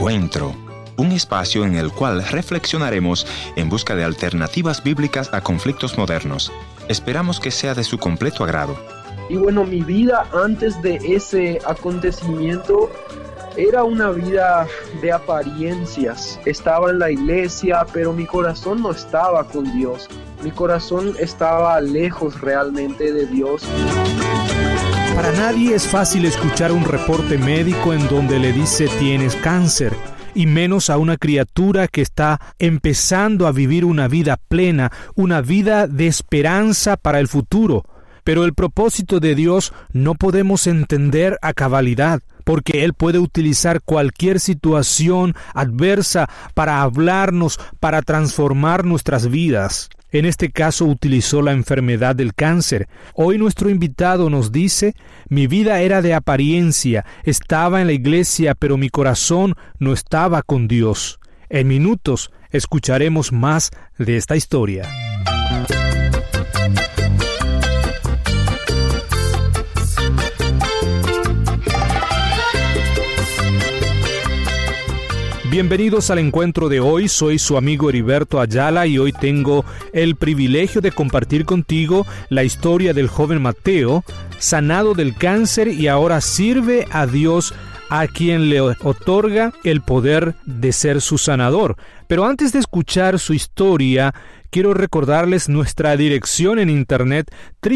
Encuentro, un espacio en el cual reflexionaremos en busca de alternativas bíblicas a conflictos modernos. Esperamos que sea de su completo agrado. Y bueno, mi vida antes de ese acontecimiento era una vida de apariencias. Estaba en la iglesia, pero mi corazón no estaba con Dios. Mi corazón estaba lejos realmente de Dios. Para nadie es fácil escuchar un reporte médico en donde le dice tienes cáncer, y menos a una criatura que está empezando a vivir una vida plena, una vida de esperanza para el futuro. Pero el propósito de Dios no podemos entender a cabalidad, porque Él puede utilizar cualquier situación adversa para hablarnos, para transformar nuestras vidas. En este caso utilizó la enfermedad del cáncer. Hoy nuestro invitado nos dice, mi vida era de apariencia, estaba en la iglesia, pero mi corazón no estaba con Dios. En minutos escucharemos más de esta historia. Bienvenidos al encuentro de hoy, soy su amigo Heriberto Ayala y hoy tengo el privilegio de compartir contigo la historia del joven Mateo, sanado del cáncer y ahora sirve a Dios a quien le otorga el poder de ser su sanador. Pero antes de escuchar su historia, quiero recordarles nuestra dirección en internet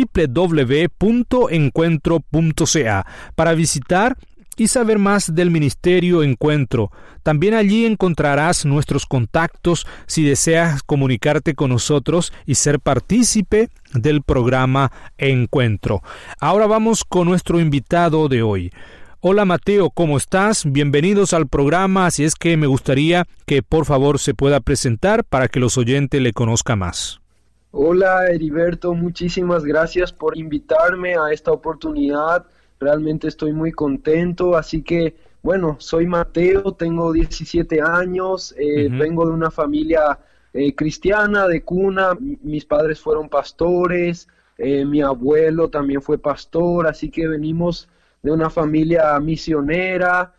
www.encuentro.ca para visitar y saber más del Ministerio Encuentro. También allí encontrarás nuestros contactos si deseas comunicarte con nosotros y ser partícipe del programa Encuentro. Ahora vamos con nuestro invitado de hoy. Hola Mateo, ¿cómo estás? Bienvenidos al programa, así es que me gustaría que por favor se pueda presentar para que los oyentes le conozcan más. Hola Heriberto, muchísimas gracias por invitarme a esta oportunidad. Realmente estoy muy contento, así que, bueno, soy Mateo, tengo 17 años, vengo de una familia cristiana, de cuna, mis padres fueron pastores, mi abuelo también fue pastor, así que venimos de una familia misionera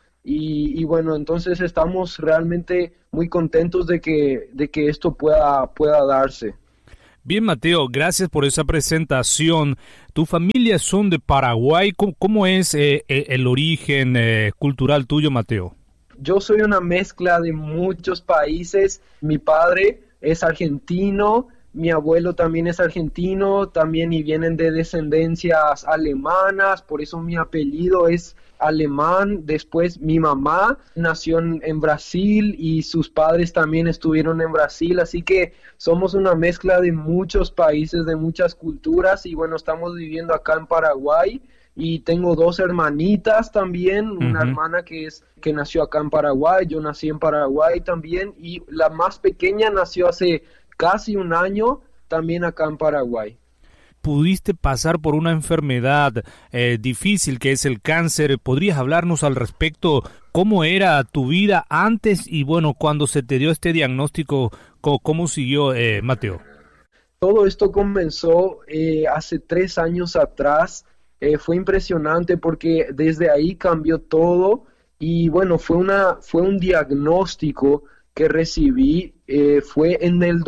y bueno, entonces estamos realmente muy contentos de que esto pueda darse. Bien, Mateo, gracias por esa presentación. ¿Tu familia son de Paraguay? ¿Cómo es el origen cultural tuyo, Mateo? Yo soy una mezcla de muchos países. Mi padre es argentino, mi abuelo también es argentino, también y vienen de descendencias alemanas, por eso mi apellido es alemán. Después mi mamá nació en Brasil y sus padres también estuvieron en Brasil, así que somos una mezcla de muchos países, de muchas culturas y bueno, estamos viviendo acá en Paraguay y tengo dos hermanitas también, una hermana que nació acá en Paraguay, yo nací en Paraguay también y la más pequeña nació hace casi un año también acá en Paraguay. Pudiste pasar por una enfermedad difícil que es el cáncer. ¿Podrías hablarnos al respecto? ¿Cómo era tu vida antes y bueno, cuando se te dio este diagnóstico, cómo siguió, Mateo? Todo esto comenzó hace 3 años atrás. Fue impresionante porque desde ahí cambió todo y bueno, fue un diagnóstico que recibí, fue en el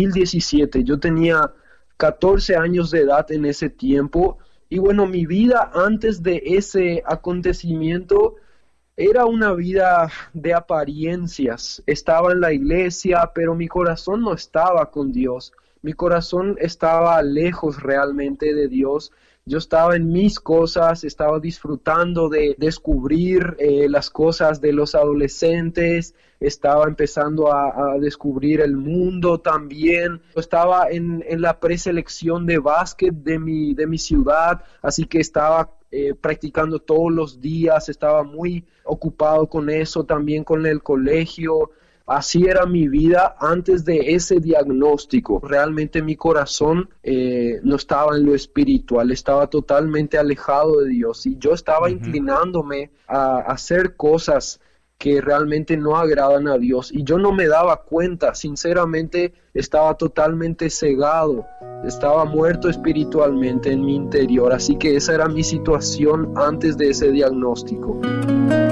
2017. Yo tenía 14 años de edad en ese tiempo y bueno, mi vida antes de ese acontecimiento era una vida de apariencias. Estaba en la iglesia, pero mi corazón no estaba con Dios. Mi corazón estaba lejos realmente de Dios. Yo estaba en mis cosas, estaba disfrutando de descubrir las cosas de los adolescentes, estaba empezando a descubrir el mundo también. Estaba en la preselección de básquet de mi ciudad, así que estaba practicando todos los días, estaba muy ocupado con eso, también con el colegio. Así era mi vida antes de ese diagnóstico. Realmente mi corazón no estaba en lo espiritual, estaba totalmente alejado de Dios y yo estaba inclinándome a hacer cosas que realmente no agradan a Dios y yo no me daba cuenta. Sinceramente estaba totalmente cegado, estaba muerto espiritualmente en mi interior, así que esa era mi situación antes de ese diagnóstico.